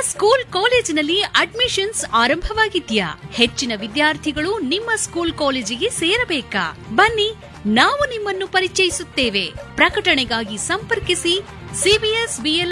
School ಕಾಲೇಜಿನಲ್ಲಿ admissions ಆರಂಭವಾಗಿದ್ಯಾ? ಹೆಚ್ಚಿನ ವಿದ್ಯಾರ್ಥಿಗಳು ನಿಮ್ಮ ಸ್ಕೂಲ್ ಕಾಲೇಜಿಗೆ ಸೇರಬೇಕಾ? ಬನ್ನಿ, ನಾವು ನಿಮ್ಮನ್ನು ಪರಿಚಯಿಸುತ್ತೇವೆ. ಪ್ರಕಟಣೆಗಾಗಿ ಸಂಪರ್ಕಿಸಿ CBS BL